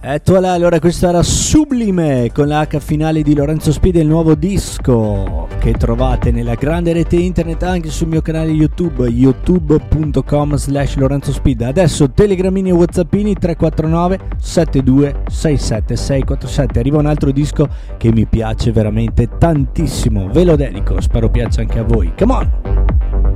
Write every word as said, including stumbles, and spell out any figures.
Ecco là, allora questo era Sublime con la H finale di Lorenzo Speed, il nuovo disco che trovate nella grande rete internet anche sul mio canale YouTube, youtube punto com slash Lorenzo Speed. Adesso telegramini e whatsappini tre quattro nove sette due sei sette sei quattro sette. Arriva un altro disco che mi piace veramente tantissimo, ve lo dedico, spero piaccia anche a voi. Come on!